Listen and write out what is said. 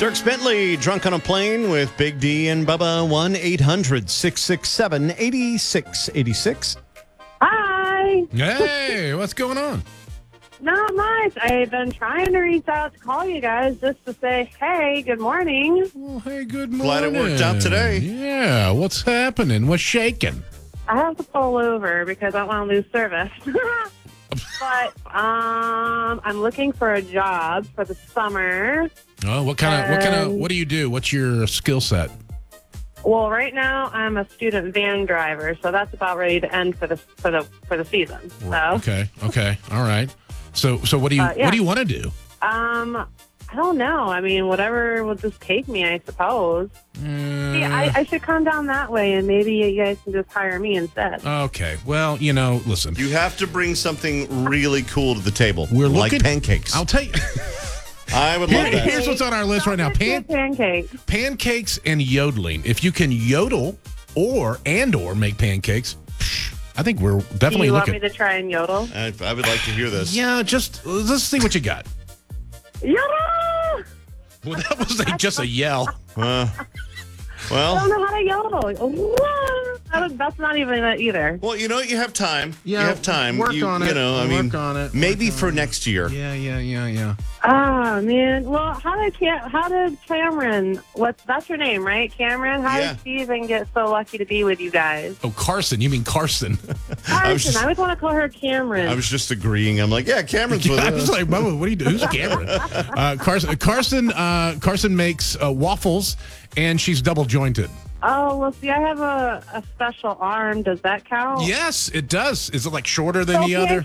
Dirk Bentley, drunk on a plane with Big D and Bubba. 1-800-667-8686. Hi. Hey, what's going on? Not much. I've been trying to reach out to call you guys just to say, hey, good morning. Well, hey, good morning. Glad it worked out today. Yeah, what's happening? What's shaking? I have to pull over because I don't want to lose service. But I'm looking for a job for the summer. Oh, what do you do? What's your skill set? Well, right now I'm a student van driver, so that's about ready to end for the season. So Okay, all right. So what do you yeah. what do you want to do? I don't know. I mean, whatever will just take me, I suppose. See, I should come down that way, and maybe you guys can just hire me instead. Okay. Well, listen. You have to bring something really cool to the table. We're like looking, pancakes. I'll tell you. I would love that. Here's what's on our list right now: pancakes and yodeling. If you can yodel or make pancakes, I think we're definitely Do you looking. want me to try and yodel? I would like to hear this. Yeah, let's see what you got. Yodel! Well, that was just a yell. I don't know how to yodel. That's not even it either. Well, you have time. Yeah, you have time. work on it. Work on it. Maybe for next year. Yeah. Oh man. Well, how did Cameron? That's your name, right? Cameron. How did she even get so lucky to be with you guys? Oh, Carson. You mean Carson? Carson. I always want to call her Cameron. I was just agreeing. I'm like, yeah, Cameron's with us. I was like, Mama, what do you do? Who's Cameron? Carson makes waffles, and she's double jointed. Oh, well, see, I have a special arm. Does that count? Yes, it does. Is it like shorter than So the other?